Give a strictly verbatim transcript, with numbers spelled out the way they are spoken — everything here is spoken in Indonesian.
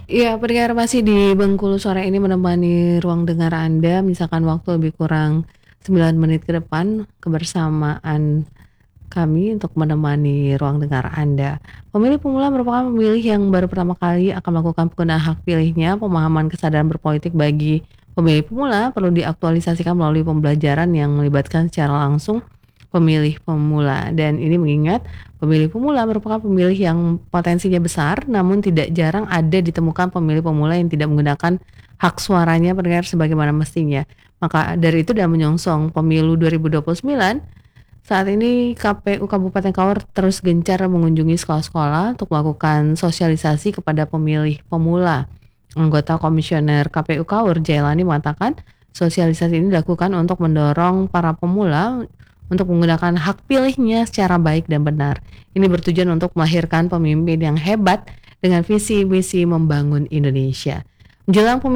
Iya, pendengar masih di Bengkulu sore ini menemani ruang dengar Anda, misalkan waktu lebih kurang sembilan menit ke depan, kebersamaan kami untuk menemani ruang dengar Anda. Pemilih pemula merupakan pemilih yang baru pertama kali akan melakukan penggunaan hak pilihnya. Pemahaman kesadaran berpolitik bagi pemilih pemula perlu diaktualisasikan melalui pembelajaran yang melibatkan secara langsung pemilih pemula, dan ini mengingat pemilih pemula merupakan pemilih yang potensinya besar, namun tidak jarang ada ditemukan pemilih pemula yang tidak menggunakan hak suaranya pendengar sebagaimana mestinya. Maka dari itu dan menyongsong pemilu dua ribu dua puluh sembilan, saat ini K P U Kabupaten Kaur terus gencar mengunjungi sekolah-sekolah untuk melakukan sosialisasi kepada pemilih pemula. Anggota Komisioner K P U Kaur, Jailani, mengatakan sosialisasi ini dilakukan untuk mendorong para pemula untuk menggunakan hak pilihnya secara baik dan benar. Ini bertujuan untuk melahirkan pemimpin yang hebat dengan visi misi membangun Indonesia. Menjelang pemilu